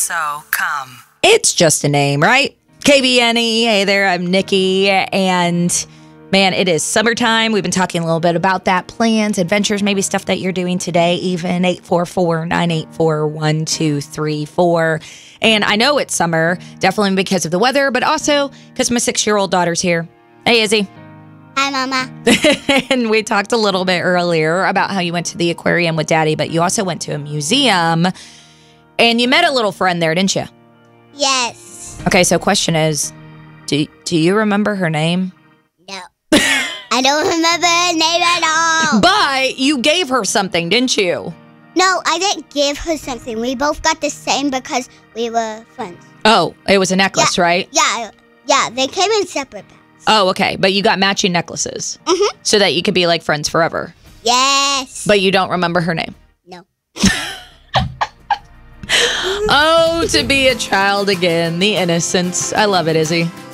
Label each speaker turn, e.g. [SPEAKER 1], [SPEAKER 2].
[SPEAKER 1] So come.
[SPEAKER 2] It's just a name, right? KBNE. Hey there, I'm Nikki. And man, it is summertime. We've been talking a little bit about that. Plans, adventures, maybe stuff that you're doing today, even 844-984-1234. And I know it's summer, definitely because of the weather, but also because my 6-year-old daughter's here. Hey, Izzy.
[SPEAKER 3] Hi, Mama.
[SPEAKER 2] And we talked a little bit earlier about how you went to the aquarium with Daddy, but you also went to a museum. And you met a little friend there, didn't you?
[SPEAKER 3] Yes.
[SPEAKER 2] Okay, so question is, do you remember her name?
[SPEAKER 3] No. I don't remember her name at all.
[SPEAKER 2] But you gave her something, didn't you?
[SPEAKER 3] No, I didn't give her something. We both got the same because we were friends.
[SPEAKER 2] Oh, it was a necklace, right?
[SPEAKER 3] Yeah, they came in separate packs.
[SPEAKER 2] Oh, okay. But you got matching necklaces so that you could be like friends forever.
[SPEAKER 3] Yes.
[SPEAKER 2] But you don't remember her name?
[SPEAKER 3] No.
[SPEAKER 2] Oh, to be a child again. The innocence. I love it, Izzy.